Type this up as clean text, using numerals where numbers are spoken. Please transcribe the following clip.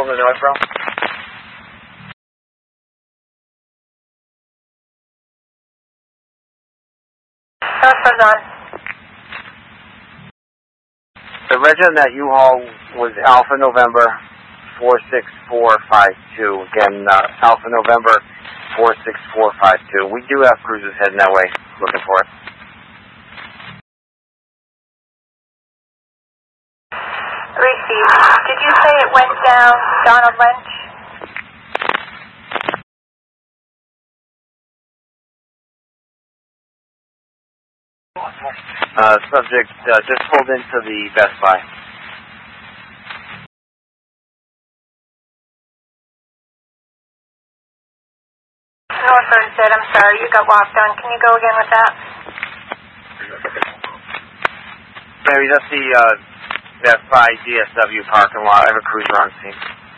the North, bro? Northbound's on. The reg on that U-Haul was Alpha November 46452. Again, Alpha November 46452. We do have cruisers heading that way, looking for it. 3 Steve, did you say it went down Donald Lynch? Subject just pulled into the Best Buy. Northbound said, I'm sorry, you got walked on. Can you go again with that? Mary, that's the Best Buy DSW parking lot. I have a cruiser on scene.